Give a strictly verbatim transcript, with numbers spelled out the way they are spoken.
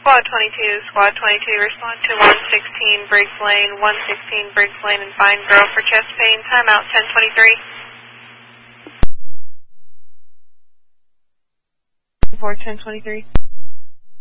Squad twenty-two, Squad twenty-two, respond to one sixteen Briggs Lane, one sixteen Briggs Lane and find girl for chest pain, timeout ten twenty-three. For ten twenty-three.